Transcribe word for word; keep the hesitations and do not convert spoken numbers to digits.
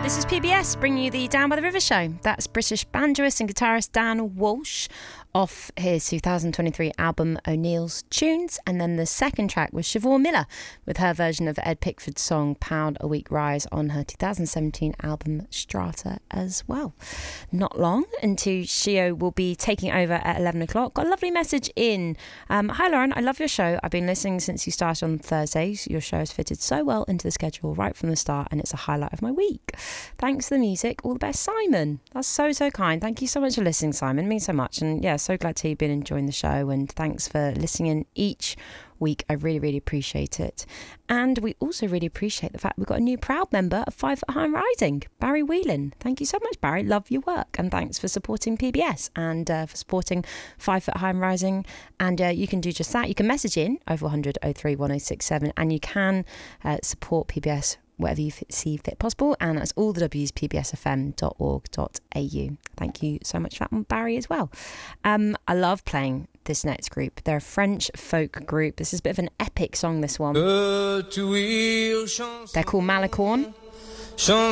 This is P B S bringing you the Down by the River show. That's British banjoist and guitarist Dan Walsh off his two thousand twenty-three album O'Neill's Tunes. And then the second track was Siobhan Miller with her version of Ed Pickford's song Pound a Week Rise on her two thousand seventeen album Strata as well. Not long until Shio will be taking over at eleven o'clock. Got a lovely message in. Um, Hi Lauren, I love your show. I've been listening since you started on Thursdays. Your show has fitted so well into the schedule right from the start and it's a highlight of my week. Thanks for the music. All the best, Simon. That's so, so kind. Thank you so much for listening, Simon. It means so much. And yeah, so glad to hear you've been enjoying the show. And thanks for listening in each week. I really, really appreciate it. And we also really appreciate the fact we've got a new proud member of Five Foot High and Rising, Barry Whelan. Thank you so much, Barry. Love your work. And thanks for supporting P B S and uh, for supporting Five Foot High and Rising. And uh, you can do just that. You can message in over one hundred oh three one oh six seven and you can uh, support P B S whatever you see fit possible, and that's all the W's, p b s f m dot org dot a u. Thank you so much for that one, Barry, as well. Um, I love playing this next group. They're a French folk group. This is a bit of an epic song, this one. They're called Malicorne.